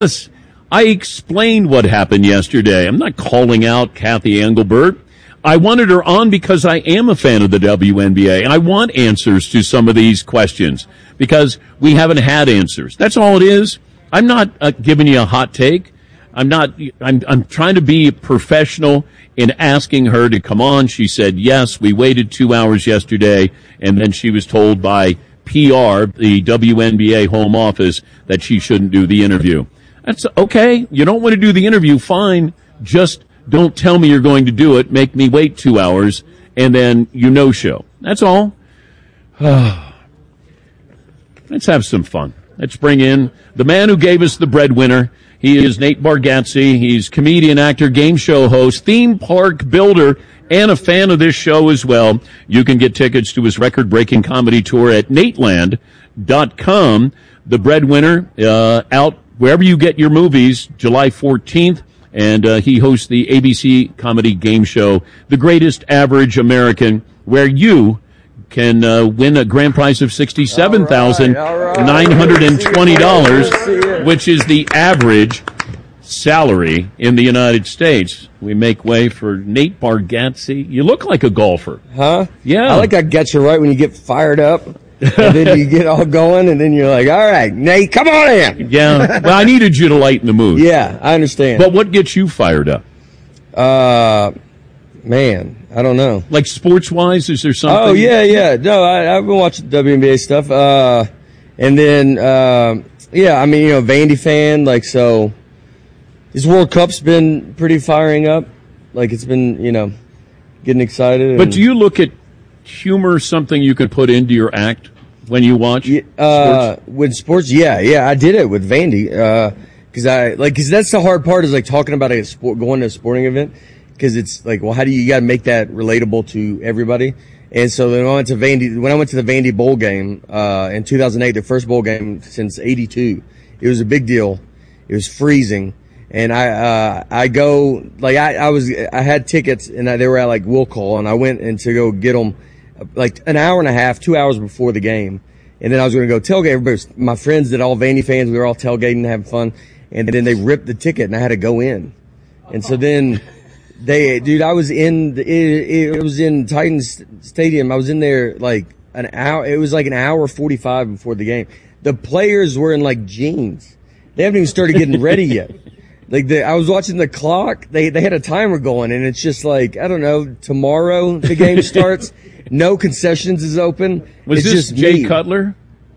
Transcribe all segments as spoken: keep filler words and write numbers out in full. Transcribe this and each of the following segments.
Yes, I explained what happened yesterday. I'm not calling out Kathy Engelbert. I wanted her on because I am a fan of the W N B A. I want answers to some of these questions because we haven't had answers. That's all it is. I'm not uh, giving you a hot take. I'm not, I'm, I'm trying to be professional in asking her to come on. She said yes. We waited two hours yesterday, and then she was told by P R, the W N B A home office, that she shouldn't do the interview. That's okay. You don't want to do the interview, fine. Just don't tell me you're going to do it. Make me wait two hours, and then you no-show. That's all. Let's have some fun. Let's bring in the man who gave us the breadwinner. He is Nate Bargatze. He's comedian, actor, game show host, theme park builder, and a fan of this show as well. You can get tickets to his record-breaking comedy tour at nateland dot com. The breadwinner, uh, out wherever you get your movies, July fourteenth. And uh, he hosts the A B C comedy game show, The Greatest Average American, where you can uh, win a grand prize of sixty-seven thousand nine hundred twenty dollars, which is the average salary in the United States. We make way for Nate Bargatze. You look like a golfer. Huh? Yeah. I like I get you right when you get fired up. And then you get all going, and then you're like, all right, Nate, come on in. Yeah. Well, I needed you to lighten the mood. Yeah, I understand. But what gets you fired up? Uh, man, I don't know. Like sports-wise, is there something? Oh, yeah, yeah. No, I, I've been watching W N B A stuff. Uh, and then, uh, yeah, I mean, you know, Vandy fan, like, so this World Cup's been pretty firing up. Like, it's been, you know, getting excited. But and, do you look at humor something you could put into your act when you watch uh, sports? With sports? Yeah, yeah, I did it with Vandy. Uh, cause I, like, cause that's the hard part is like talking about a sport, going to a sporting event. Cause it's like, well, how do you, you gotta make that relatable to everybody? And so then I went to Vandy, when I went to the Vandy bowl game, uh, in two thousand eight, the first bowl game since eighty-two, it was a big deal. It was freezing. And I, uh, I go, like, I, I was, I had tickets and I, they were at like will call and I went and to go get them like an hour and a half, two hours before the game. And then I was going to go tailgate. Everybody, my friends that all Vandy fans, we were all tailgating, having fun. And then they ripped the ticket and I had to go in. And so then they, dude, I was in, the, it, it was in Titans Stadium. I was in there like an hour, it was like an hour forty-five before the game. The players were in like jeans. They haven't even started getting ready yet. Like the, I was watching the clock. They they had a timer going, and it's just like I don't know. Tomorrow the game starts. No concessions is open. Was it's this just Jay me. Cutler?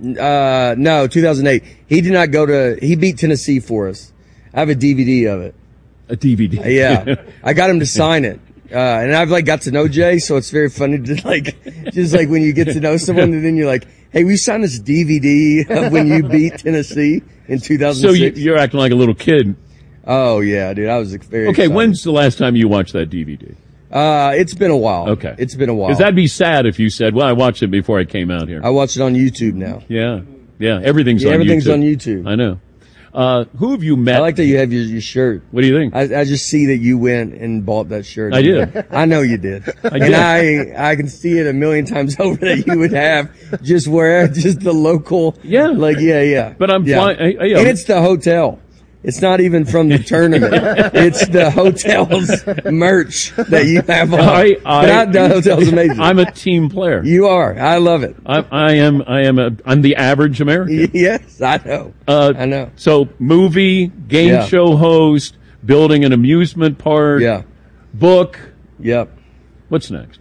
Uh, no, two thousand eight. He did not go to. He beat Tennessee for us. I have a D V D of it. A D V D. Uh, yeah, I got him to sign it. Uh, and I've like got to know Jay, so it's very funny to like, just like when you get to know someone, and then you're like, "Hey, we signed this D V D of when you beat Tennessee in two thousand six." So you, you're acting like a little kid. Oh yeah, dude, I was very okay. excited. When's the last time you watched that D V D? Uh, it's been a while. Okay, it's been a while. Because that'd be sad if you said, "Well, I watched it before I came out here." I watch it on YouTube now. Yeah, yeah, everything's yeah, on everything's YouTube. on YouTube. I know. Uh, who have you met? I like that you have your, your shirt. What do you think? I, I just see that you went and bought that shirt. I did. I know you did. I and did. I I can see it a million times over that you would have just where just the local. Yeah. Like yeah yeah. But I'm yeah. flying. I, I, and it's the hotel. It's not even from the tournament. It's the hotel's merch that you have on. I, I, That, the hotel's amazing. I'm a team player. You are. I love it. I, I am. I am a. I'm the average American. Yes, I know. Uh, I know. So, movie, game Yeah. show host, building an amusement park, Yeah. book. Yep. What's next?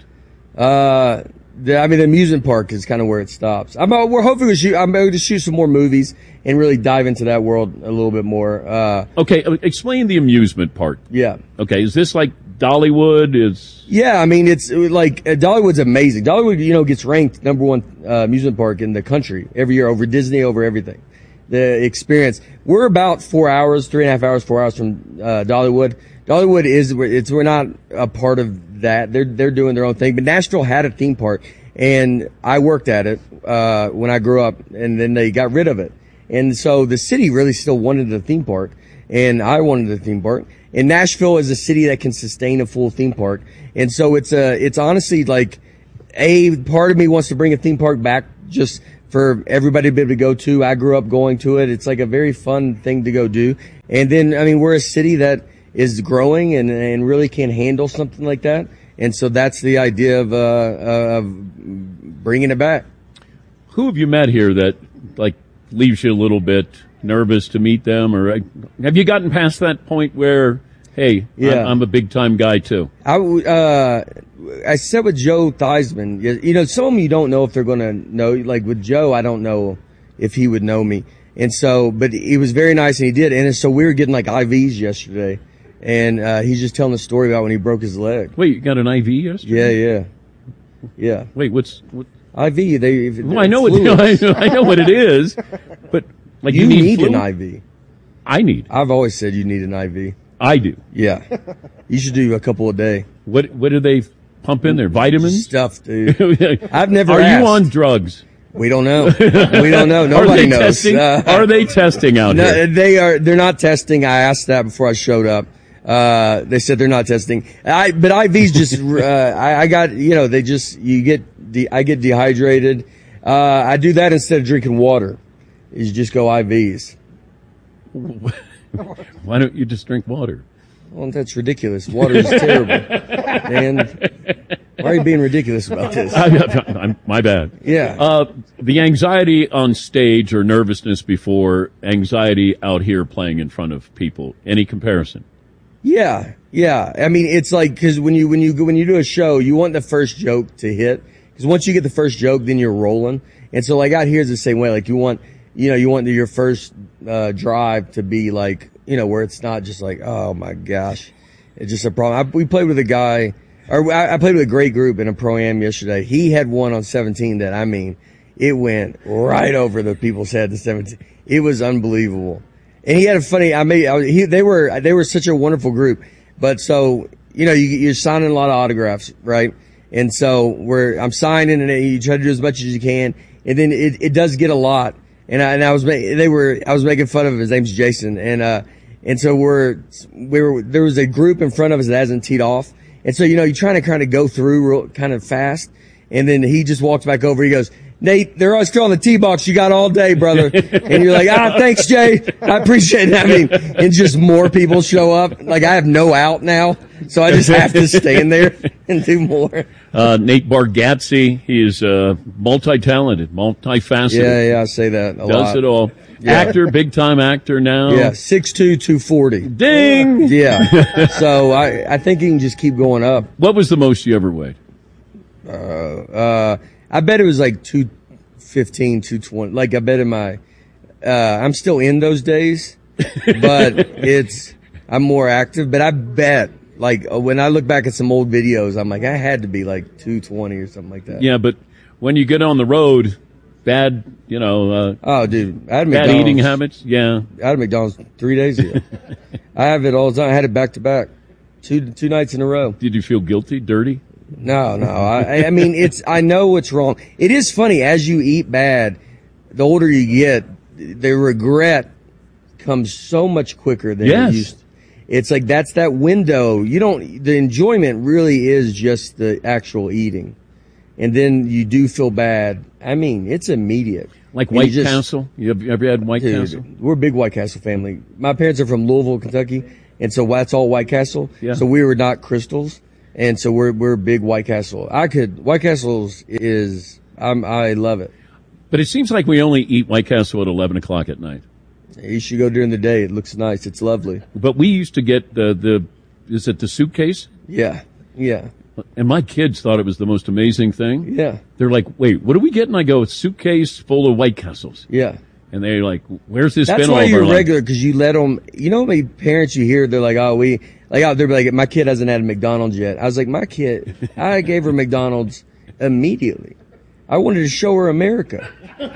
Uh, the, I mean, the amusement park is kind of where it stops. I'm, uh, we're hoping to shoot, I'm going to shoot some more movies and really dive into that world a little bit more. Uh, Okay, uh, explain the amusement park. yeah. Okay, is this like Dollywood? Is Yeah, I mean, it's uh, like, uh, Dollywood's amazing. Dollywood, you know, gets ranked number one, uh, amusement park in the country every year over Disney, over everything. The experience. We're about four hours, three and a half hours, four hours from, uh, Dollywood. Dollywood is, it's, we're not a part of that. They're, they're doing their own thing. But Nashville had a theme park and I worked at it, uh, when I grew up and then they got rid of it. And so the city really still wanted a theme park and I wanted a theme park. And Nashville is a city that can sustain a full theme park. And so it's a, it's honestly like a part of me wants to bring a theme park back just for everybody to be able to go to. I grew up going to it. It's like a very fun thing to go do. And then, I mean, we're a city that is growing and, and really can handle something like that. And so that's the idea of, uh, of bringing it back. Who have you met here that, like, leaves you a little bit nervous to meet them? Or have you gotten past that point where, hey, yeah. I'm a big-time guy, too? I, uh, I said with Joe Theismann, you know, some of them you don't know if they're going to know. Like with Joe, I don't know if he would know me. And so, but he was very nice and he did. And so we were getting like I Vs yesterday. And uh, he's just telling the story about when he broke his leg. Wait, you got an I V yesterday? Yeah, yeah. Yeah. Wait, what's... What? I V, they... Well, I know, what, I know what it is, but... like You, you need, need fluid? an I V. I need. I've always said you need an I V. I do. Yeah. You should do a couple a day. What What do they pump in there? Vitamins? Stuff, dude. I've never Are asked. you on drugs? We don't know. We don't know. Nobody are they knows. Testing? Uh, are they testing out no, here? They are. They're not testing. I asked that before I showed up. Uh, they said they're not testing. I, but I Vs just, uh, I, I got, you know, they just, you get, de- I get dehydrated. Uh, I do that instead of drinking water. You just go I Vs. Why don't you just drink water? Well, that's ridiculous. Water is terrible. And why are you being ridiculous about this? I, I'm, my bad. Yeah. Uh, the anxiety on stage or nervousness before, anxiety out here playing in front of people. Any comparison? Yeah, yeah. I mean, it's like, cause when you, when you go, when you do a show, you want the first joke to hit. Cause once you get the first joke, then you're rolling. And so like out here is the same way. Like you want, you know, you want your first, uh, drive to be like, you know, where it's not just like, oh my gosh, it's just a problem. I, we played with a guy, or I, I played with a great group in a pro-am yesterday. He had one on seventeen that, I mean, it went right over the people's head to seventeen. It was unbelievable. And he had a funny, I mean, I, he, they were, they were such a wonderful group. But so, you know, you, you're signing a lot of autographs, right? And so we're, I'm signing and you try to do as much as you can. And then it, it does get a lot. And I, and I was, they were, I was making fun of him. His name's Jason. And, uh, and so we're, we were, there was a group in front of us that hasn't teed off. And so, you know, you're trying to kind of go through real, kind of fast. And then he just walks back over. He goes, Nate, they're all still on the tee box. You got all day, brother. And you're like, ah, thanks, Jay. I appreciate it. I mean, and just more people show up. Like I have no out now. So I just have to stand there and do more. Uh, Nate Bargatze, he is, uh, multi-talented, multifaceted. Yeah, yeah, I say that a Does lot. it all. Yeah. Actor, big time actor now. Yeah, six two, two forty. Ding! Yeah. So I, I think he can just keep going up. What was the most you ever weighed? Uh, uh, I bet it was like two fifteen, two twenty. Like I bet in my, uh, I'm still in those days, but it's, I'm more active, but I bet like when I look back at some old videos, I'm like, I had to be like two twenty or something like that. Yeah, but when you get on the road, bad, you know, uh, oh dude, I had bad McDonald's. eating habits. Yeah. I had McDonald's three days ago. I have it all the time. I had it back to back. Two, two nights in a row. Did you feel guilty, dirty? No, no. I, I mean, it's, I know what's wrong. It is funny, as you eat bad, the older you get, the regret comes so much quicker than Yes. it used to. It's like, that's that window. You don't, the enjoyment really is just the actual eating. And then you do feel bad. I mean, it's immediate. Like And White you just- Castle? You ever, you ever had White Dude, Castle? we're a big White Castle family. My parents are from Louisville, Kentucky, and so that's all White Castle. Yeah. So we were not Crystals, and so we're we're big White Castle. I could White Castle's is I'm I love it. But it seems like we only eat White Castle at eleven o'clock at night. You should go during the day. It looks nice. It's lovely. But we used to get the, the is it the suitcase? Yeah, yeah, And my kids thought it was the most amazing thing. yeah, They're like, wait, what are we getting? I go, a suitcase full of White Castles. yeah. And they're like, where's this That's been all why of you're our life? regular, because you let them. You know how many parents you hear? They're like, oh, we like. Oh, they're like, my kid hasn't had a McDonald's yet. I was like, my kid. I gave her McDonald's immediately. I wanted to show her America.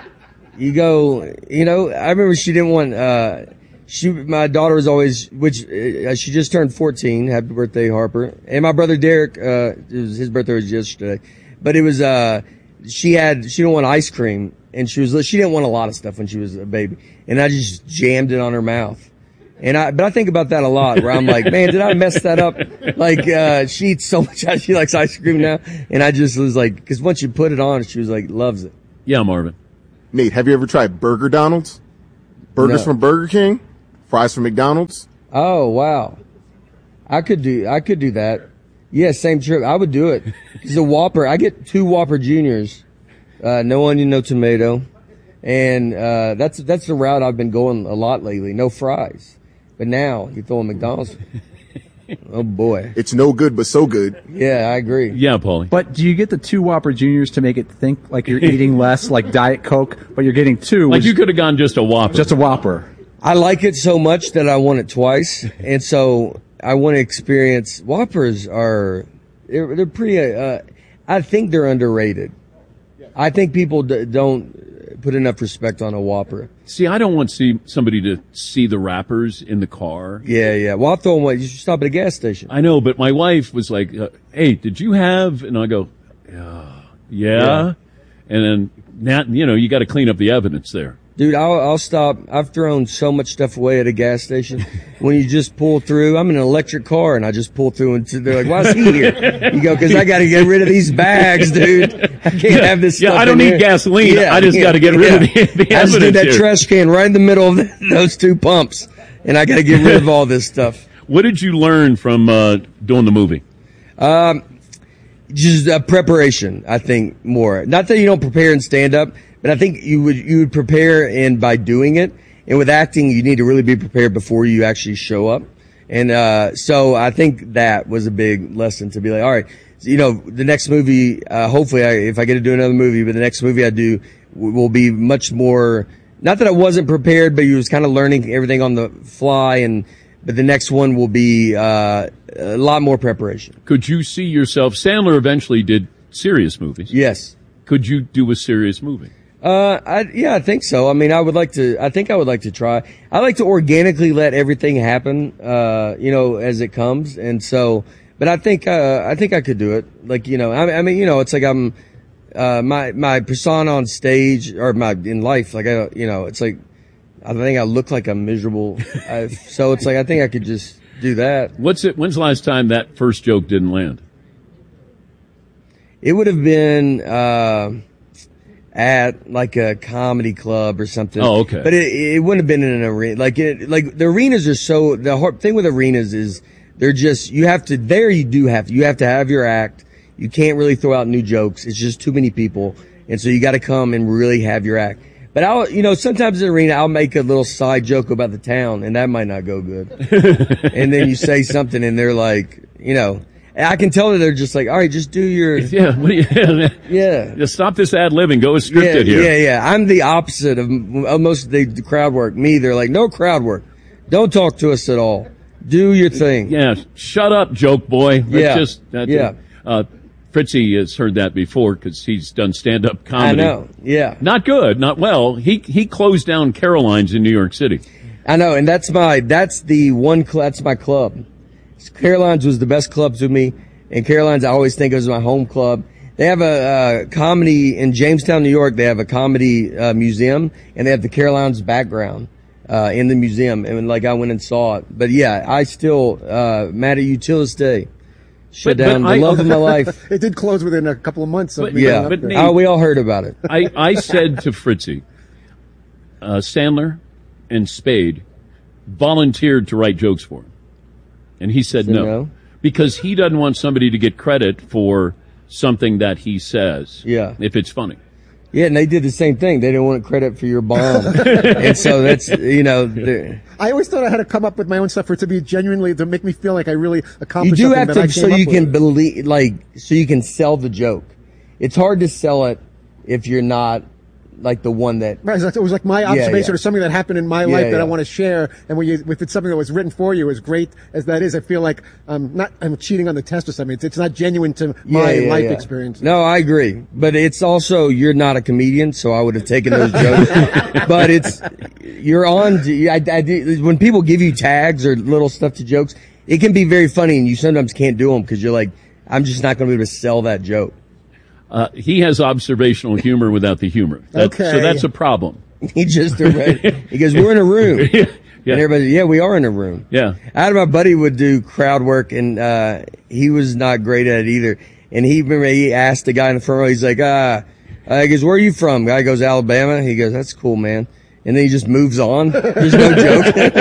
You go, you know. I remember she didn't want. uh She, my daughter was always, which uh, she just turned fourteen. Happy birthday, Harper. And my brother Derek. Uh, it was, his birthday was yesterday, but it was. uh She had. She didn't want ice cream. And she was, she didn't want a lot of stuff when she was a baby. And I just jammed it on her mouth. And I, but I think about that a lot where I'm like, man, did I mess that up? Like, uh, she eats so much, she likes ice cream now. And I just was like, cause once you put it on, she was like, loves it. Yeah, Marvin. Nate, have you ever tried Burger Donald's? Burgers No. from Burger King, fries from McDonald's. Oh wow, I could do I could do that. Yeah, same trip. I would do it. It's a Whopper. I get two Whopper Juniors, uh, no onion, no tomato, and uh, that's that's the route I've been going a lot lately. No fries, but now you throw a McDonald's. Oh boy, It's no good, but so good. yeah, I agree. Yeah, Paulie. But do you get the two Whopper Juniors to make it think like you're eating less, like Diet Coke, but you're getting two, Like which you could have gone just a Whopper. just a Whopper? I like it so much that I want it twice, and so I want to experience. Whoppers are they're, they're pretty. Uh, I think they're underrated. I think people d- don't put enough respect on a Whopper. See, I don't want see somebody to see the wrappers in the car. Yeah, yeah. Well, I'll throw them away. You should stop at a gas station. I know, but my wife was like, uh, "Hey, did you have?" And I go, "Yeah, yeah." Yeah. And then now, you know, you got to clean up the evidence there. Dude, I'll, I'll stop. I've thrown so much stuff away at a gas station. When you just pull through, I'm in an electric car and I just pull through and they're like, why is he here? You go, cause I gotta get rid of these bags, dude. I can't have this Yeah, stuff I don't in need here. gasoline. I just gotta get rid of the- the I just did evidence that here. trash can right in the middle of those two pumps and I gotta get rid of all this stuff. What did you learn from uh, doing the movie? Just uh, preparation, I think, more. Not that you don't prepare in stand up, but I think you would you would prepare in by doing it. And with acting, you need to really be prepared before you actually show up. And uh so I think that was a big lesson to be like, all right, you know, the next movie, uh hopefully, I, if I get to do another movie, but the next movie I do w- will be much more. Not that I wasn't prepared, but you was kind of learning everything on the fly. And but the next one will be uh a lot more preparation. Could you see yourself? Sandler eventually did serious movies. Yes. Could you do a serious movie? Uh, I, yeah, I think so. I mean, I would like to, I think I would like to try. I like to organically let everything happen, uh, you know, as it comes. And so, but I think, uh, I think I could do it. Like, you know, I, I mean, you know, it's like I'm, uh, my, my persona on stage or my, in life, like, I, you know, it's like, I think I look like I'm miserable. I, so it's like, I think I could just do that. What's it? When's the last time that first joke didn't land? It would have been, uh, at like a comedy club or something. Oh, okay. But it, it wouldn't have been in an arena. Like it, like the arenas are so, the hard thing with arenas is they're just, you have to, there you do have to, you have to have your act. You can't really throw out new jokes. It's just too many people. And so you got to come and really have your act. But I'll, you know, sometimes in the arena, I'll make a little side joke about the town and that might not go good. And then you say something and they're like, you know, I can tell that they're just like, all right, just do your, Yeah. What do you? yeah. Just stop this ad libbing. Go as Yeah, scripted here. yeah, yeah. I'm the opposite of, of most of the, the crowd work. Me, they're like, no crowd work. Don't talk to us at all. Do your thing. Yeah, shut up, joke boy. That's Yeah. just, that's Yeah. Uh, Fritzy has heard that before because he's done stand-up comedy. I know. Yeah. Not good, not well. He he closed down Caroline's in New York City. I know. And that's my, that's the one, cl- that's my club. Caroline's was the best club to me. And Caroline's, I always think it was my home club. They have a, uh, comedy in Jamestown, New York. They have a comedy, uh, museum and they have the Caroline's background, uh, in the museum. And like I went and saw it. But yeah, I still, uh, mad at you till this day. Shut But- but down the I- love of my life. It did close within a couple of months. Of But- me Yeah. going up but there. Nate- Oh, we all heard about it. I, I said to Fritzy, uh, Sandler and Spade volunteered to write jokes for him. And he said Said no. no? Because he doesn't want somebody to get credit for something that he says. Yeah. If it's funny. Yeah, and they did the same thing. They didn't want credit for your bomb. And so that's, you know, the- I always thought I had to come up with my own stuff for it to be genuinely, to make me feel like I really you accomplished do something have that I to, came so up you with. can believe, like, so you can sell the joke. It's hard to sell it if you're not, like, the one that, Right, it was like my observation yeah. or something that happened in my Yeah, life that yeah. I want to share. And when you, if it's something that was written for you, as great as that is, I feel like I'm not, I'm cheating on the test or something. It's, it's not genuine to my Yeah, yeah, life yeah. experience. No, I agree. But it's also, you're not a comedian, so I would have taken those jokes. But it's, you're on, to- I, I, do- when people give you tags or little stuff to jokes, it can be very funny and you sometimes can't do them because you're like, I'm just not going to be able to sell that joke. Uh, he has observational humor without the humor. That, Okay. So that's a problem. He just, he goes, we're in a room. Yeah. And everybody, yeah, we are in a room. Yeah. I had my buddy would do crowd work and, uh, he was not great at it either. And he, remember, he asked the guy in the front row, he's like, ah, Uh, he goes, where are you from? Guy goes, Alabama. He goes, that's cool, man. And then he just moves on. There's no joke.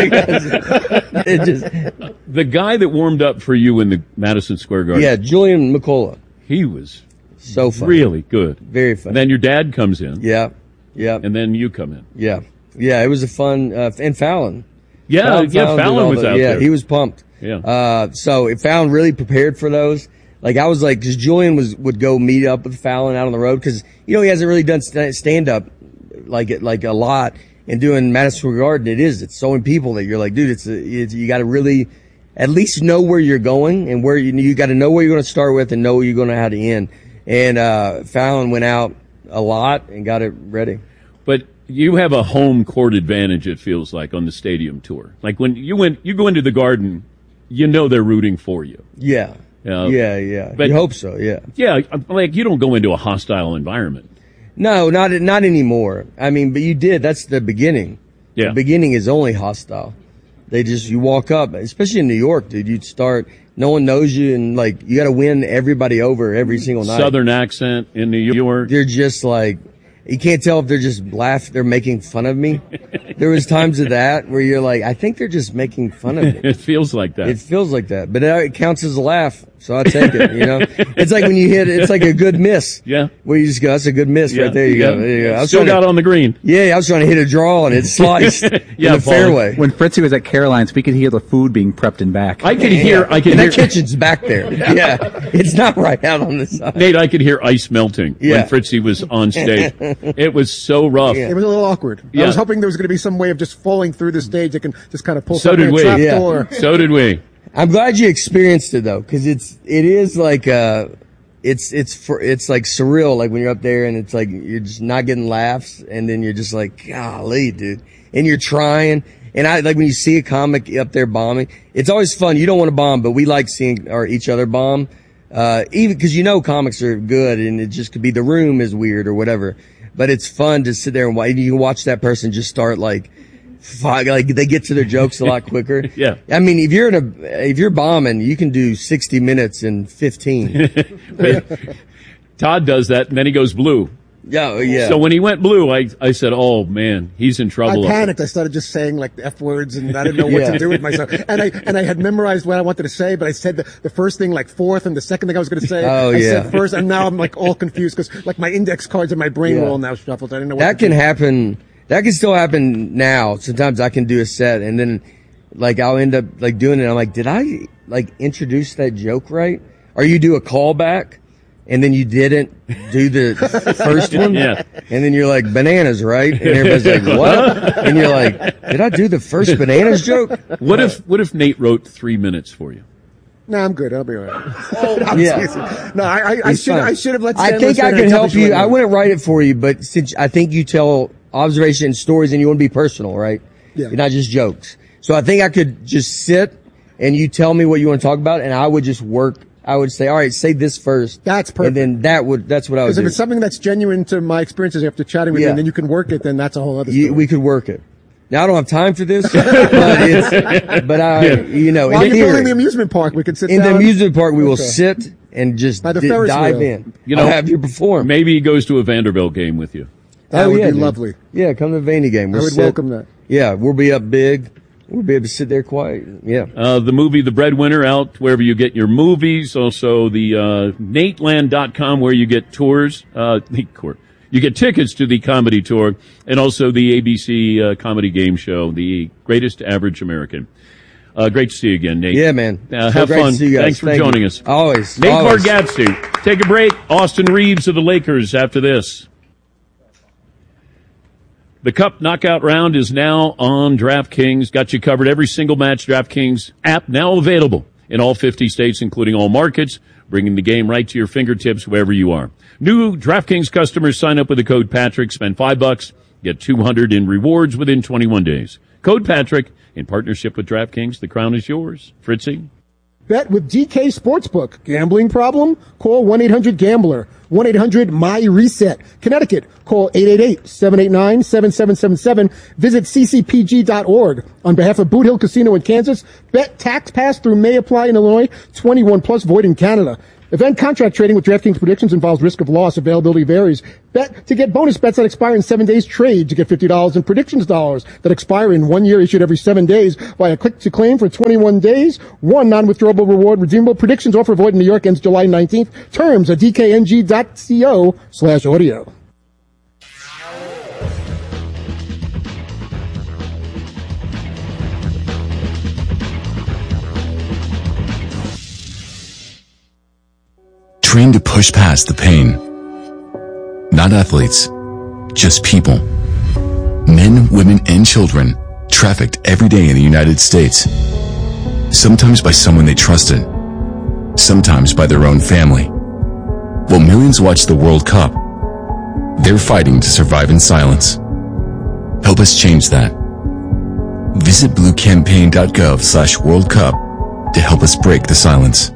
it just, The guy that warmed up for you in the Madison Square Garden. yeah, Julian McCullough. He was So funny. really good. Very funny. And then your dad comes in. Yeah. Yeah. And then you come in. Yeah. Yeah. It was a fun, uh, and Fallon. Yeah, Fallon, yeah, Fallon did Fallon all was the- out yeah, there. he was pumped. Yeah. Uh, so it Fallon really prepared for those. Like I was like, cause Julian was, would go meet up with Fallon out on the road. Cause, you know, he hasn't really done st- stand up like it, like a lot. And doing Madison Square Garden, it is, it's so many people that you're like, dude, it's, a, it's you got to really at least know where you're going and where you, you got to know where you're going to start with and know where you're going to how to end. And, uh, Fallon went out a lot and got it ready. But you have a home court advantage, it feels like, on the stadium tour. Like when you went, you go into the Garden, you know they're rooting for you. Yeah. Yeah. Yeah. Yeah. But- you hope so. Yeah. Yeah, like you don't go into a hostile environment. No, not not anymore. I mean, but you did. That's the beginning. Yeah. The beginning is only hostile. They just, you walk up, especially in New York, dude, you'd start, no one knows you and like, you gotta win everybody over every single night. Southern accent in New York. They're just like, you can't tell if they're just laugh, they're making fun of me. There was times of that where you're like, I think they're just making fun of me. It feels like that. It feels like that, but it counts as a laugh, so I take it. You know, it's like when you hit, it's like a good miss. Yeah. Where you just go, that's a good miss Yeah, right there. You yeah. go. There you go. I was Still trying got to, on the green. yeah, I was trying to hit a draw and it sliced Yeah, in the Paul. fairway. When Fritzy was at Caroline's, we could hear the food being prepped in back. I could hear, I could and hear, that kitchen's back there. Yeah, it's not right out on the side. Nate, I could hear ice melting Yeah. when Fritzy was on stage. It was so rough. It was a little awkward. Yeah. I was hoping there was going to be some way of just falling through the stage that can just kind of pull So something did in we. a trap Yeah. door. So did we. I'm glad you experienced it though, because it's it is like uh, it's it's for it's like surreal. Like when you're up there and it's like you're just not getting laughs, and then you're just like, golly, dude, and you're trying. And I like when you see a comic up there bombing. It's always fun. You don't want to bomb, but we like seeing our each other bomb, uh, even because you know comics are good, and it just could be the room is weird or whatever. But it's fun to sit there and watch. You can watch that person just start like. Fuck, like they get to their jokes a lot quicker. Yeah. I mean, if you're in a, if you're bombing, you can do sixty minutes in fifteen. Todd does that, and then he goes blue. Yeah, yeah. So when he went blue, I I said, "Oh man, he's in I trouble." panicked. I started just saying like F words, and I didn't know what Yeah. to do with myself. And I and I had memorized what I wanted to say, but I said the, the first thing like fourth, and the second thing I was going to say, Oh, I yeah. said first, and now I'm like all confused because like my index cards in my brain Yeah. were all now shuffled. I didn't know what that to can do. happen. That can still happen now. Sometimes I can do a set and then like I'll end up like doing it. I'm like, did I like introduce that joke right? Or you do a callback and then you didn't do the first one. Yeah. And then you're like, bananas, right? And everybody's like, what? And you're like, did I do the first bananas joke? What if what if Nate wrote three minutes for you? No, I'm good. I'll be all right. I'm Yeah. teasing. No, I, I, I It's should fine. I should have let. I Stan think Lee I stand there can and tell help me you. what I to do. wouldn't write it for you, but since I think you tell observation stories and you want to be personal, right? Yeah. Not just jokes. So I think I could just sit and you tell me what you want to talk about and I would just work. I would say, all right, say this first. That's perfect. And then that would, that's what I would Because if do. it's something that's genuine to my experiences after chatting with you, Yeah. and then you can work it, then that's a whole other story. You, we could work it. Now I don't have time for this, but it's, but I, you know, While in you're building theory, the amusement park, we could sit in the down. amusement park, we will Okay. sit and just By the di- Ferris dive wheel. in. You know, I'll have you perform. Maybe he goes to a Vanderbilt game with you. That Oh, would yeah, be dude. lovely. Yeah, come to the Vandy game. I We'll would sit- welcome that. Yeah, we'll be up big. We'll be able to sit there quiet. Yeah. Uh, the movie The Breadwinner out wherever you get your movies. Also the uh, nateland dot com where you get tours. Uh, the court. You get tickets to the comedy tour and also the A B C uh, comedy game show, The Greatest Average American. Uh, great to see you again, Nate. Yeah, man. Uh, So have great to fun. see you guys. Thanks for Thank joining you. us. Always. Nate always. Bargatze. Take a break. Austin Reeves of the Lakers after this. The Cup Knockout Round is now on DraftKings. Got you covered every single match. DraftKings app now available in all fifty states, including all markets, bringing the game right to your fingertips wherever you are. New DraftKings customers sign up with the code Patrick, spend five bucks, get two hundred in rewards within twenty-one days. Code Patrick in partnership with DraftKings. The crown is yours. Fritzy? Bet with D K Sportsbook. Gambling problem? Call one eight hundred gambler. one eight hundred M Y reset. Connecticut. Call eight eight eight, seven eight nine, seven seven seven seven. Visit c c p g dot org. On behalf of Boot Hill Casino in Kansas, bet tax pass through may apply in Illinois. twenty-one plus void in Canada. Event contract trading with DraftKings predictions involves risk of loss. Availability varies. Bet to get bonus bets that expire in seven days. Trade to get fifty dollars in predictions dollars that expire in one year, issued every seven days via click to claim for twenty-one days. One non-withdrawable reward redeemable. Predictions offer void in New York ends July nineteenth. Terms at d k n g dot co slash audio. Trained to push past the pain. Not athletes, just people. Men, women, and children trafficked every day in the United States. Sometimes by someone they trusted. Sometimes by their own family. While millions watch the World Cup, they're fighting to survive in silence. Help us change that. Visit bluecampaign.gov slash World Cup to help us break the silence.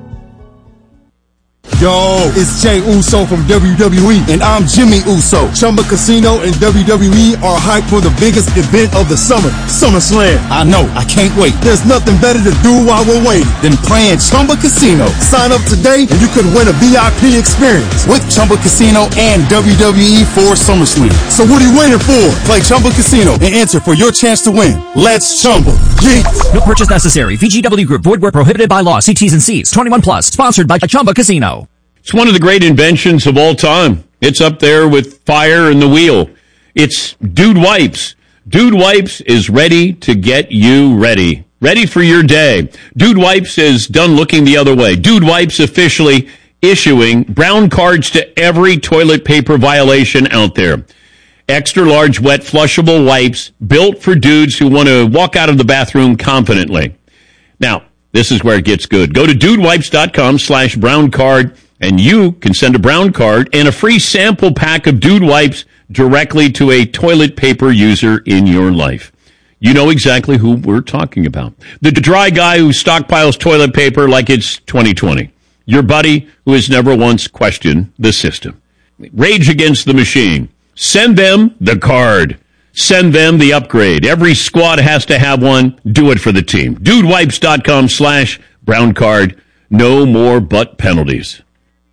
Yo, it's Jay Uso from W W E, and I'm Jimmy Uso. Chumba Casino and W W E are hyped for the biggest event of the summer, SummerSlam. I know, I can't wait. There's nothing better to do while we're waiting than playing Chumba Casino. Sign up today, and you could win a V I P experience with Chumba Casino and W W E for SummerSlam. So what are you waiting for? Play Chumba Casino and enter for your chance to win. Let's Chumba. Yeah. No purchase necessary. V G W Group. Void where prohibited by law. See T's and C's. twenty-one plus. Sponsored by Chumba Casino. It's one of the great inventions of all time. It's up there with fire and the wheel. It's Dude Wipes. Dude Wipes is ready to get you ready. Ready for your day. Dude Wipes is done looking the other way. Dude Wipes officially issuing brown cards to every toilet paper violation out there. Extra large wet flushable wipes built for dudes who want to walk out of the bathroom confidently. Now, this is where it gets good. Go to dudewipes.com slash brown card. And you can send a brown card and a free sample pack of Dude Wipes directly to a toilet paper user in your life. You know exactly who we're talking about. The dry guy who stockpiles toilet paper like it's twenty twenty. Your buddy who has never once questioned the system. Rage Against the Machine. Send them the card. Send them the upgrade. Every squad has to have one. Do it for the team. Dudewipes.com slash brown card. No more butt penalties.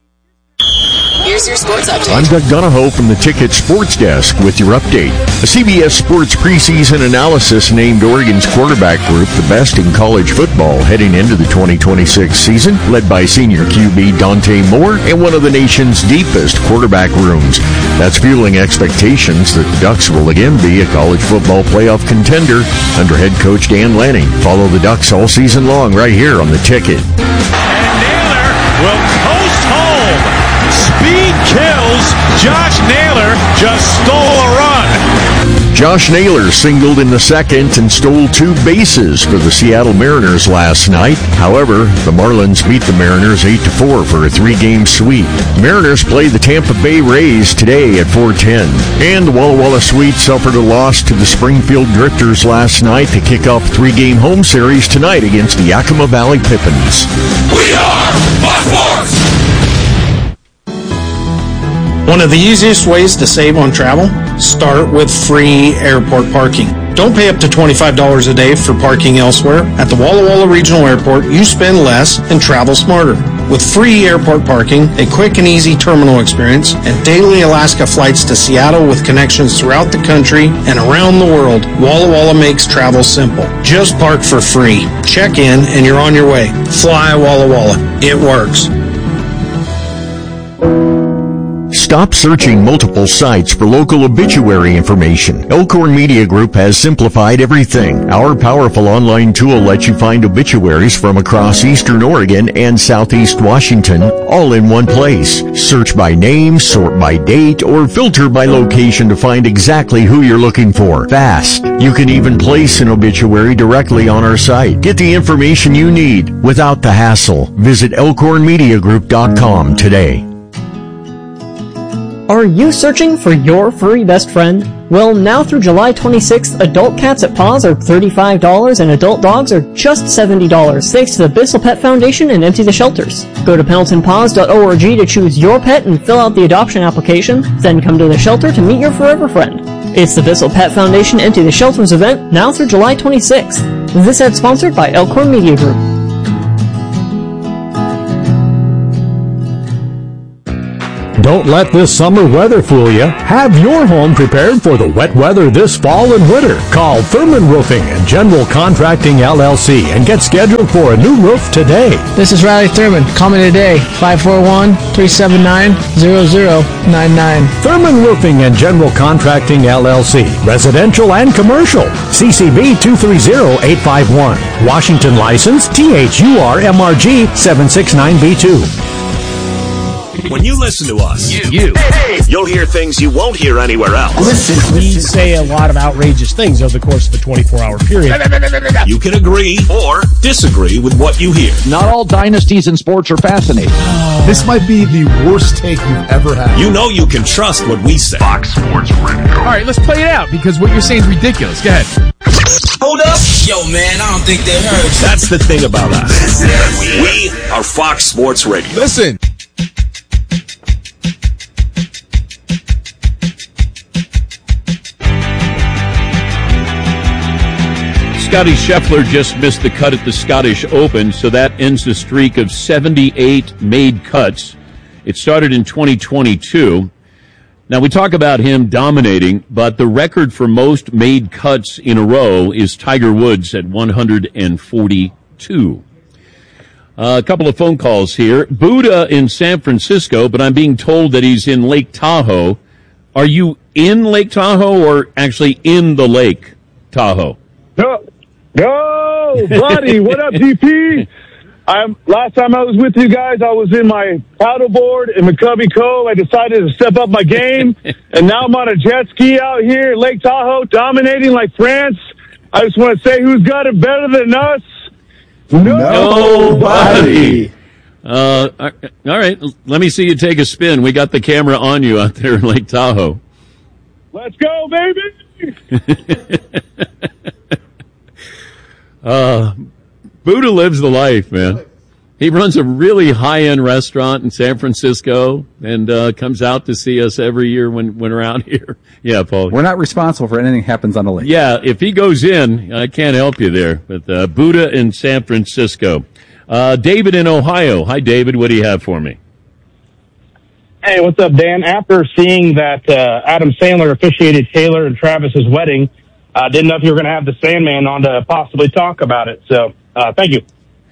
Here's your sports update. I'm Doug Donahoe from the Ticket Sports Desk with your update. A C B S Sports preseason analysis named Oregon's quarterback group the best in college football heading into the twenty twenty-six season, led by senior Q B Dante Moore and one of the nation's deepest quarterback rooms. That's fueling expectations that the Ducks will again be a college football playoff contender under head coach Dan Lanning. Follow the Ducks all season long right here on the Ticket. And Naylor will coast home. Speed kills. Josh Naylor just stole a run. Josh Naylor singled in the second and stole two bases for the Seattle Mariners last night. However, the Marlins beat the Mariners eight to four for a three-game sweep. Mariners play the Tampa Bay Rays today at four ten. And the Walla Walla Sweets suffered a loss to the Springfield Drifters last night to kick off a three-game home series tonight against the Yakima Valley Pippins. We are Fox Sports. One of the easiest ways to save on travel, start with free airport parking. Don't pay up to twenty-five dollars a day for parking elsewhere. At the Walla Walla Regional Airport, you spend less and travel smarter. With free airport parking, a quick and easy terminal experience, and daily Alaska flights to Seattle with connections throughout the country and around the world, Walla Walla makes travel simple. Just park for free. Check in and you're on your way. Fly Walla Walla. It works. Stop searching multiple sites for local obituary information. Elkhorn Media Group has simplified everything. Our powerful online tool lets you find obituaries from across Eastern Oregon and Southeast Washington, all in one place. Search by name, sort by date, or filter by location to find exactly who you're looking for. Fast. You can even place an obituary directly on our site. Get the information you need without the hassle. Visit elkhorn media group dot com today. Are you searching for your furry best friend? Well, now through July twenty-sixth, adult cats at Paws are thirty-five dollars and adult dogs are just seventy dollars, thanks to the Bissell Pet Foundation and Empty the Shelters. Go to pendleton paws dot org to choose your pet and fill out the adoption application, then come to the shelter to meet your forever friend. It's the Bissell Pet Foundation Empty the Shelters event, now through July twenty-sixth. This ad sponsored by Elkhorn Media Group. Don't let this summer weather fool you. Have your home prepared for the wet weather this fall and winter. Call Thurman Roofing and General Contracting L L C and get scheduled for a new roof today. This is Riley Thurman. Call me today, five four one, three seven nine, zero zero nine nine. Thurman Roofing and General Contracting L L C. Residential and commercial. C C B two three zero eight five one. Washington license T H U R M R G seven six nine B two. When you listen to us, You. You. Hey, you'll hear things you won't hear anywhere else. Listen, we say a lot of outrageous things over the course of a twenty-four hour period. You can agree or disagree with what you hear. Not all dynasties in sports are fascinating. This might be the worst take you've ever had. You know you can trust what we say. Fox Sports Radio. All right, let's play it out because what you're saying is ridiculous. Go ahead. Hold up. Yo, man, I don't think they heard. That's the thing about us. We are Fox Sports Radio. Listen. Scotty Scheffler just missed the cut at the Scottish Open, so that ends the streak of seventy-eight made cuts. It started in twenty twenty-two. Now, we talk about him dominating, but the record for most made cuts in a row is Tiger Woods at one hundred forty-two. Uh, a couple of phone calls here. Buddha in San Francisco, but I'm being told that he's in Lake Tahoe. Are you in Lake Tahoe or actually in the Lake Tahoe? No, no, buddy. What up, D P? I'm, last time I was with you guys, I was in my paddleboard in McCovey Cove. I decided to step up my game, and now I'm on a jet ski out here in Lake Tahoe, dominating like France. I just want to say, who's got it better than us? Nobody. Uh, all right, let me see you take a spin. We got the camera on you out there in Lake Tahoe. Let's go, baby! uh, Buddha lives the life, man. He runs a really high-end restaurant in San Francisco and uh, comes out to see us every year when, when we're out here. Yeah, Paul. We're not responsible for anything that happens on the lake. Yeah, if he goes in, I can't help you there. But uh, Buddha in San Francisco. Uh, David in Ohio. Hi, David. What do you have for me? Hey, what's up, Dan? After seeing that uh, Adam Sandler officiated Taylor and Travis's wedding, I uh, didn't know if you were going to have the Sandman on to possibly talk about it. So, uh, thank you.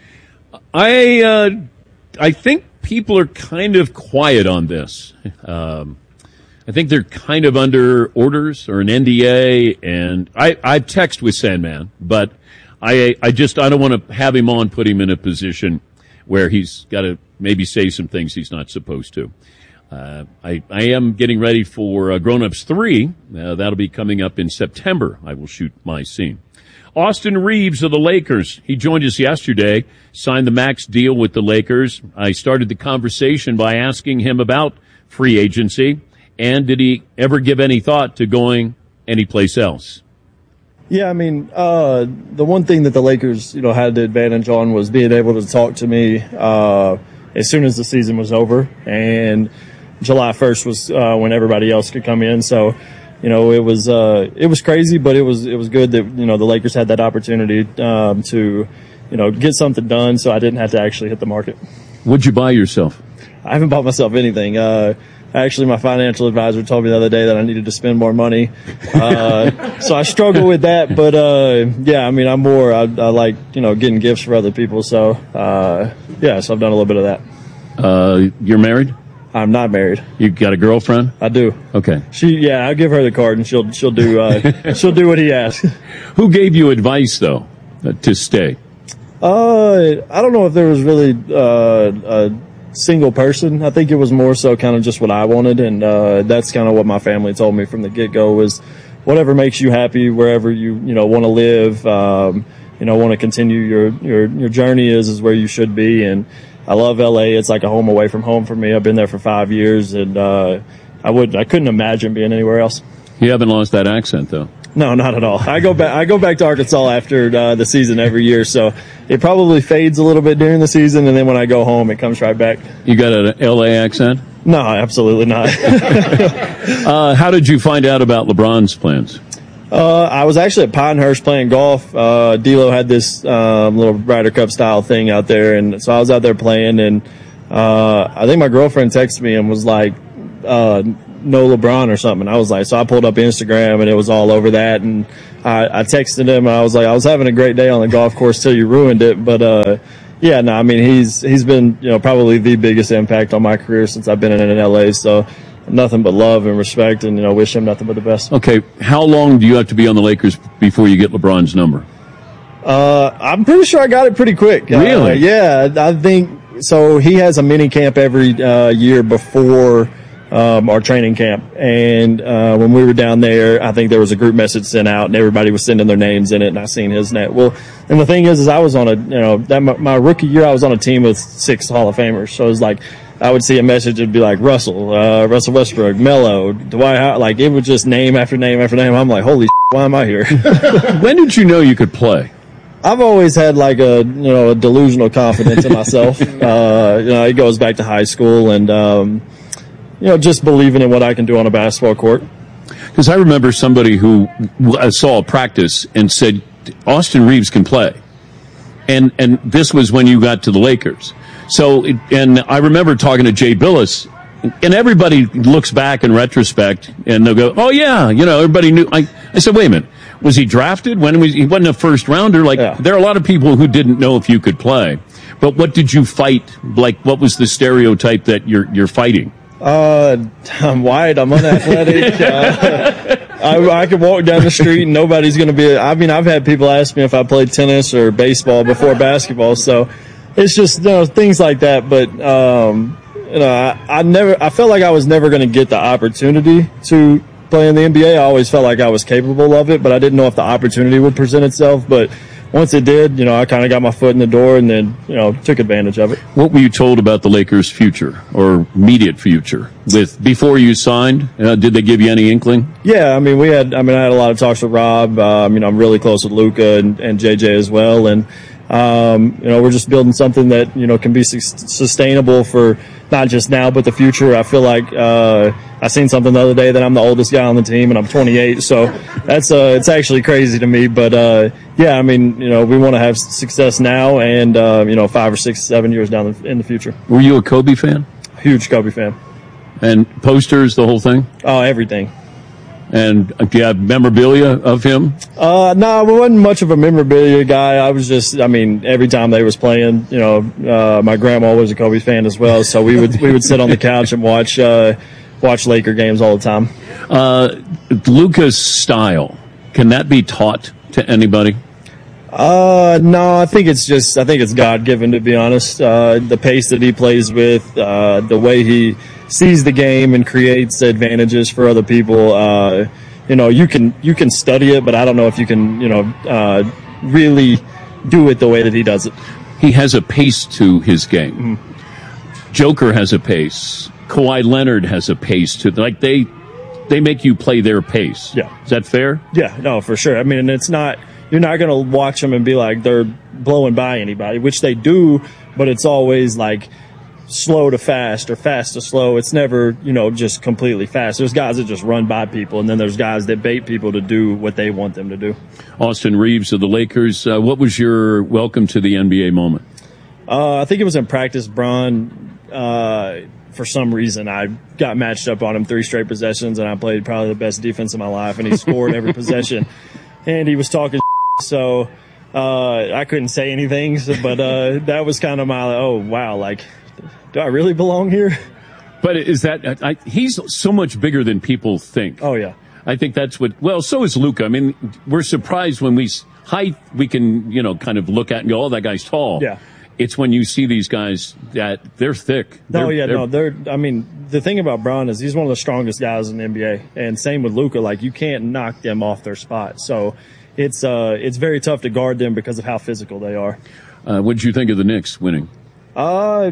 I uh, I think people are kind of quiet on this. Um, I think they're kind of under orders or an N D A, and I I text with Sandman, but I I just I don't want to have him on, put him in a position where he's got to maybe say some things he's not supposed to. Uh, I I am getting ready for uh, Grown Ups three. Uh, that'll be coming up in September. I will shoot my scene. Austin Reeves of the Lakers. He joined us yesterday, signed the max deal with the Lakers. I started the conversation by asking him about free agency, and did he ever give any thought to going anyplace else? Yeah, I mean, uh, the one thing that the Lakers, you know, had the advantage on was being able to talk to me uh, as soon as the season was over, and July first was uh, when everybody else could come in. So, you know, it was uh, it was crazy, but it was it was good that, you know, the Lakers had that opportunity um, to, you know, get something done, so I didn't have to actually hit the market. What'd you buy yourself? I haven't bought myself anything. Uh, actually, my financial advisor told me the other day that I needed to spend more money, uh, so I struggle with that. But uh, yeah, I mean, I'm more I, I like, you know, getting gifts for other people. So uh, yeah, so I've done a little bit of that. Uh, you're married? I'm not married. You got a girlfriend? I do. Okay. She, yeah, I'll give her the card and she'll she'll do uh, she'll do what he asks. Who gave you advice though uh, to stay? Uh, I don't know if there was really uh, a single person. I think it was more so kind of just what I wanted, and uh, that's kind of what my family told me from the get go was whatever makes you happy, wherever you you know want to live, um, you know want to continue your your your journey is is where you should be. And I love L A. It's like a home away from home for me. I've been there for five years, and uh, I would I couldn't imagine being anywhere else. You haven't lost that accent, though. No, not at all. I go back. I go back to Arkansas after uh, the season every year, so it probably fades a little bit during the season, and then when I go home, it comes right back. You got an L A accent? No, absolutely not. uh, how did you find out about LeBron's plans? Uh, I was actually at Pinehurst playing golf. Uh, D'Lo had this um, little Ryder Cup style thing out there, and so I was out there playing, and uh, I think my girlfriend texted me and was like, uh, no LeBron or something. I was like, so I pulled up Instagram and it was all over that. And I, I texted him and I was like, I was having a great day on the golf course till you ruined it. But, uh, yeah, no, I mean, he's, he's been, you know, probably the biggest impact on my career since I've been in L A. So nothing but love and respect and, you know, wish him nothing but the best. Okay. How long do you have to be on the Lakers before you get LeBron's number? Uh, I'm pretty sure I got it pretty quick. Really? Uh, yeah, I think so. He has a mini camp every uh, year before um, our training camp, and uh, when we were down there, I think there was a group message sent out, and everybody was sending their names in it, and I seen his name. Well, and the thing is, is I was on a, you know, that my, my rookie year, I was on a team with six Hall of Famers, so it was like I would see a message, it'd be like Russell, uh, Russell Westbrook, Melo, Dwight Howard, like it was just name after name after name. I'm like, holy shit, why am I here? When did you know you could play? I've always had like a, you know, a delusional confidence in myself. Uh, you know, it goes back to high school and, um, you know, just believing in what I can do on a basketball court. Because I remember somebody who saw a practice and said, Austin Reaves can play. And, and this was when you got to the Lakers. So, and I remember talking to Jay Billis, and everybody looks back in retrospect and they'll go, oh yeah, you know, everybody knew. I, I said, wait a minute. Was he drafted? When was he wasn't a first rounder? Like yeah. There are a lot of people who didn't know if you could play. But what did you fight? Like what was the stereotype that you're you're fighting? Uh, I'm white. I'm unathletic. uh, I, I could walk down the street and nobody's going to be. I mean, I've had people ask me if I played tennis or baseball before basketball. So it's just, you know, things like that. But um, you know, I, I never. I felt like I was never going to get the opportunity to play in the N B A. I always felt like I was capable of it, but I didn't know if the opportunity would present itself. But once it did, you know, I kind of got my foot in the door and then, you know, took advantage of it. What were you told about the Lakers' future or immediate future with before you signed? Uh, did they give you any inkling? Yeah, I mean, we had, I mean, I had a lot of talks with Rob. Um, you know, I'm really close with Luka and, and J J as well. And, um, you know, we're just building something that, you know, can be su- sustainable for not just now, but the future. I feel like, uh, I seen something the other day that I'm the oldest guy on the team and I'm twenty-eight. So that's, uh, it's actually crazy to me. But, uh, yeah, I mean, you know, we want to have success now and, uh, you know, five or six, seven years down the, in the future. Were you a Kobe fan? Huge Kobe fan. And posters, the whole thing? Oh, everything. And do you have memorabilia of him? Uh, no, I wasn't much of a memorabilia guy. I was just, I mean, every time they was playing, you know, uh, my grandma was a Kobe fan as well. So we would, we would sit on the couch and watch, uh, watch Laker games all the time. Uh, Luka's style, can that be taught to anybody? Uh, no, I think it's just, I think it's God given, to be honest. Uh, the pace that he plays with, uh, the way he sees the game and creates advantages for other people. Uh, you know, you can, you can study it, but I don't know if you can, you know, uh, really do it the way that he does it. He has a pace to his game. Mm-hmm. Joker has a pace. Kawhi Leonard has a pace to, like they, they make you play their pace. Yeah. Is that fair? Yeah, no, for sure. I mean, and it's not, you're not going to watch them and be like they're blowing by anybody, which they do, but it's always like slow to fast or fast to slow. It's never, you know, just completely fast. There's guys that just run by people, and then there's guys that bait people to do what they want them to do. Austin Reaves of the Lakers, uh, what was your welcome to the N B A moment? Uh, I think it was in practice, Bron. Uh, for some reason, I got matched up on him three straight possessions, and I played probably the best defense of my life, and he scored every possession. And he was talking so uh, I couldn't say anything, so, but uh, that was kind of my, oh, wow, like, do I really belong here? But is that, I, he's so much bigger than people think. Oh, yeah. I think that's what, well, so is Luka. I mean, we're surprised when we, height, we can, you know, kind of look at and go, oh, that guy's tall. Yeah. It's when you see these guys that they're thick. No, they're, yeah, they're, no, they're, I mean, the thing about Bron is he's one of the strongest guys in the N B A. And same with Luka, like, you can't knock them off their spot. So it's, uh, it's very tough to guard them because of how physical they are. Uh, what did you think of the Knicks winning? Uh,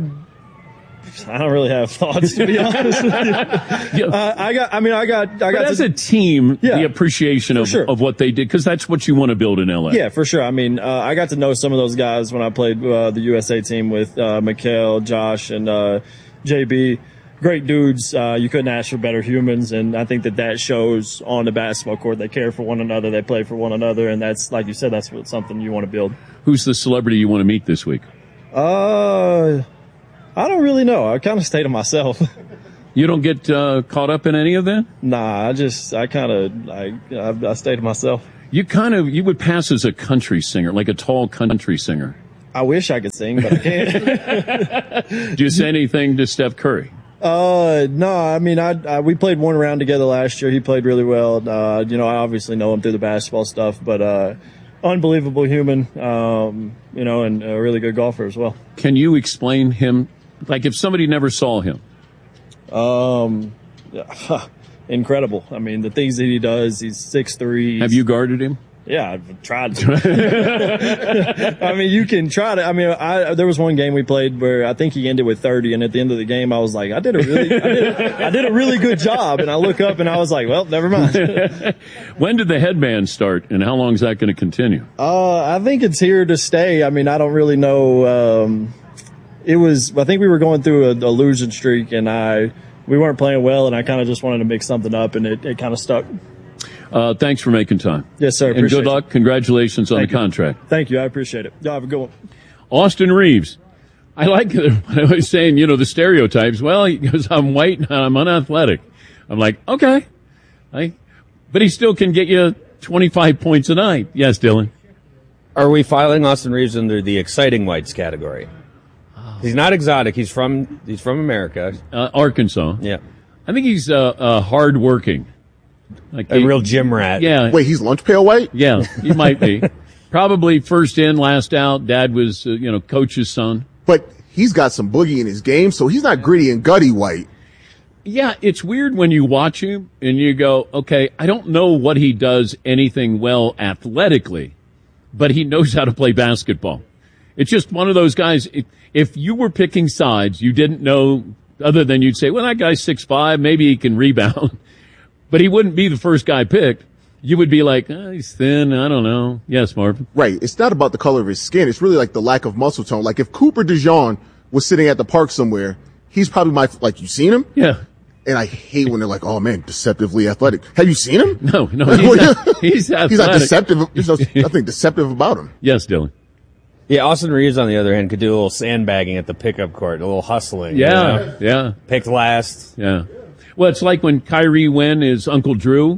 I don't really have thoughts, to be honest with you. Yeah. Uh, I got, I mean, I got, I got but as to, a team, yeah, the appreciation of, sure. of what they did, because that's what you want to build in L A. Yeah, for sure. I mean, uh, I got to know some of those guys when I played uh, the U S A team with uh, Mikal, Josh, and uh, J B. Great dudes. Uh, you couldn't ask for better humans, and I think that that shows on the basketball court. They care for one another. They play for one another, and that's, like you said, that's what, something you want to build. Who's the celebrity you want to meet this week? Uh... I don't really know. I kind of stay to myself. You don't get uh, caught up in any of that? Nah, I just, I kind of, I, I, I stay to myself. You kind of, you would pass as a country singer, like a tall country singer. I wish I could sing, but I can't. Do you say anything to Steph Curry? Uh, no, I mean, I, I, we played one round together last year. He played really well. Uh, you know, I obviously know him through the basketball stuff, but, uh, unbelievable human, um, you know, and a really good golfer as well. Can you explain him? Like if somebody never saw him? Um, incredible. I mean, the things that he does, he's six three. Have you guarded him? Yeah, I've tried to. I mean, you can try to. I mean, I, there was one game we played where I think he ended with thirty, and at the end of the game, I was like, I did a really, I did, I did a really good job. And I look up and I was like, well, never mind. When did the headband start, and how long is that going to continue? Uh, I think it's here to stay. I mean, I don't really know. Um, it was, I think we were going through a, a losing streak, and I, we weren't playing well, and I kind of just wanted to mix something up, and it, it kind of stuck. Uh, thanks for making time. Yes, sir. And good luck. It. Congratulations on Thank the you. contract. Thank you. I appreciate it. Y'all have a good one. Austin Reeves. I like it when I was saying, you know, the stereotypes. Well, he goes, I'm white and I'm unathletic. I'm like, okay. I, but he still can get you twenty-five points a night. Yes, Dylan. Are we filing Austin Reeves under the exciting whites category? He's not exotic. He's from, he's from America. Uh, Arkansas. Yeah. I think he's, uh, uh, hardworking. Like a he, real gym rat. Yeah. Wait, he's lunch pail white? Yeah, he might be. Probably first in, last out. Dad was, uh, you know, coach's son. But he's got some boogie in his game, so he's not gritty and gutty white. Yeah, it's weird when you watch him and you go, okay, I don't know what he does anything well athletically, but he knows how to play basketball. It's just one of those guys. If, if you were picking sides, you didn't know, other than you'd say, well, that guy's six five, maybe he can rebound. But he wouldn't be the first guy picked. You would be like, oh, he's thin. I don't know. Yes, Marvin. Right. It's not about the color of his skin. It's really like the lack of muscle tone. Like if Cooper DeJean was sitting at the park somewhere, he's probably my, like, you seen him? Yeah. And I hate when they're like, oh man, deceptively athletic. Have you seen him? No, no, he's not, he's athletic. He's not deceptive. There's no, nothing deceptive about him. Yes, Dylan. Yeah, Austin Reeves, on the other hand, could do a little sandbagging at the pickup court, a little hustling. Yeah, you know? yeah. Picked last. Yeah. Well, it's like when Kyrie Wynn is Uncle Drew,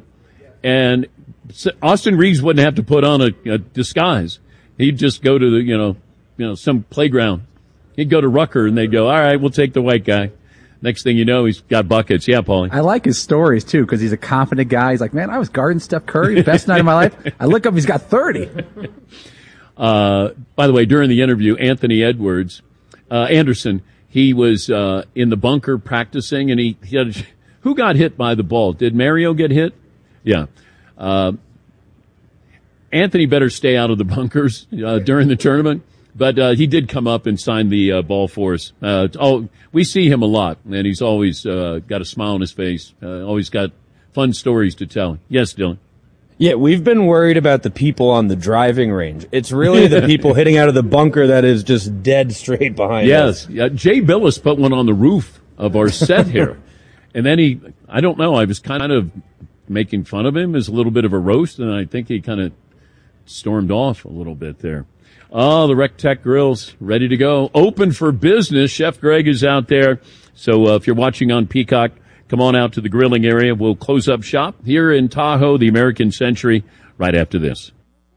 and Austin Reeves wouldn't have to put on a, a disguise. He'd just go to the, you know, you know, some playground. He'd go to Rucker, and they'd go, all right, we'll take the white guy. Next thing you know, he's got buckets. Yeah, Paulie. I like his stories, too, because he's a confident guy. He's like, man, I was guarding Steph Curry, best night of my life. I look up, he's got thirty. Uh, by the way, during the interview, Anthony Edwards, uh, Anderson, he was, uh, in the bunker practicing, and he, he had, who got hit by the ball? Did Mario get hit? Yeah. Uh, Anthony better stay out of the bunkers, uh, during the tournament. But, uh, he did come up and sign the, uh, ball for us. Uh, oh, we see him a lot, and he's always, uh, got a smile on his face, uh, always got fun stories to tell. Yes, Dylan. Yeah, we've been worried about the people on the driving range. It's really the people hitting out of the bunker that is just dead straight behind yes. us. Yes. Uh, Jay Billis put one on the roof of our set here. And then he, I don't know, I was kind of making fun of him as a little bit of a roast, and I think he kind of stormed off a little bit there. Oh, the Rec Tech Grill's ready to go. Open for business. Chef Greg is out there. So uh, if you're watching on Peacock, come on out to the grilling area. We'll close up shop here in Tahoe, the American Century, right after this.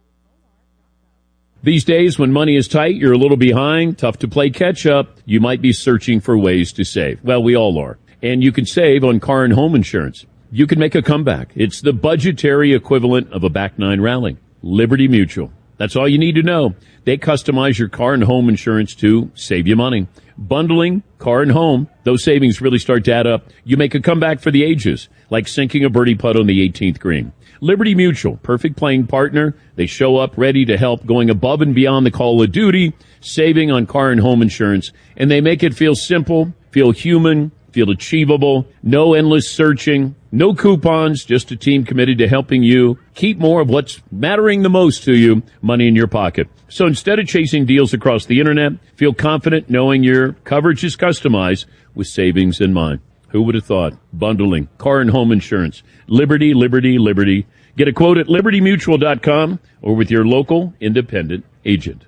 These days, when money is tight, you're a little behind, tough to play catch up, you might be searching for ways to save. Well, we all are. And you can save on car and home insurance. You can make a comeback. It's the budgetary equivalent of a back nine rally. Liberty Mutual. That's all you need to know. They customize your car and home insurance to save you money. Bundling car and home, those savings really start to add up. You make a comeback for the ages, like sinking a birdie putt on the eighteenth green. Liberty Mutual, perfect playing partner. They show up ready to help, going above and beyond the call of duty, saving on car and home insurance. And they make it feel simple, feel human, feel achievable. No endless searching, no coupons, just a team committed to helping you keep more of what's mattering the most to you, money in your pocket. So instead of chasing deals across the internet, feel confident knowing your coverage is customized with savings in mind. Who would have thought? Bundling, car and home insurance. Liberty, liberty, liberty. Get a quote at liberty mutual dot com or with your local independent agent.